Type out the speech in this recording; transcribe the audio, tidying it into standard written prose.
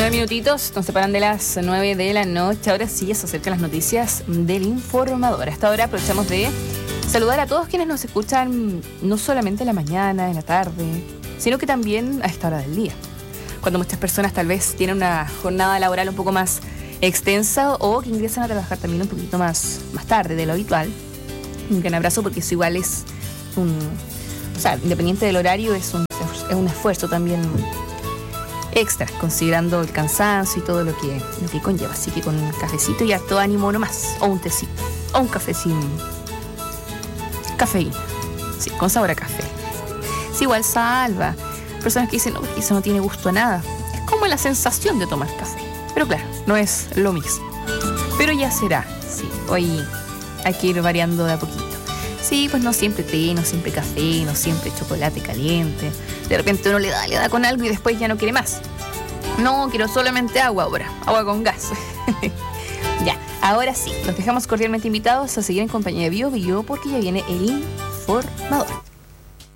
9 minutitos nos separan de las 9 de la noche. Ahora sí se acercan las noticias del informador. A esta hora aprovechamos de saludar a todos quienes nos escuchan no solamente en la mañana, en la tarde, sino que también a esta hora del día, cuando muchas personas tal vez tienen una jornada laboral un poco más extensa o que ingresan a trabajar también un poquito más tarde de lo habitual. Un gran abrazo, porque eso igual es independiente del horario, es un esfuerzo también extra, considerando el cansancio y todo lo que conlleva. Así que con un cafecito y harto ánimo nomás, o un tecito, o un café sin cafeína, sí, con sabor a café. Sí, igual salva. Personas que dicen, no, porque eso no tiene gusto a nada. Es como la sensación de tomar café. Pero claro, no es lo mismo. Pero ya será, sí. Hoy hay que ir variando de a poquito. Sí, pues no siempre té, no siempre café, no siempre chocolate caliente. De repente uno le da con algo y después ya no quiere más. No, quiero solamente agua ahora, agua con gas. Ya, ahora sí, los dejamos cordialmente invitados a seguir en compañía de Bio, porque ya viene el informador.